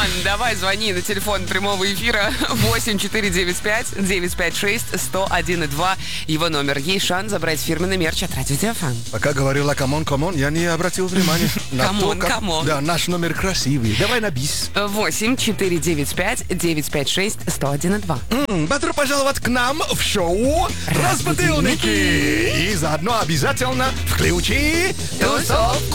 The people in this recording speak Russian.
давай звони на телефон прямого эфира 8495-956-101-2. Его номер. Есть шанс забрать фирменный мерч от Радио Диафан. Пока говорила камон, я не обратил внимания на то, как... Камон. Да, наш номер красивый. Давай на бис. 8495-956-101-2. Добро пожаловать к нам в шоу «Разбутыльники». И заодно обязательно включи тусовку.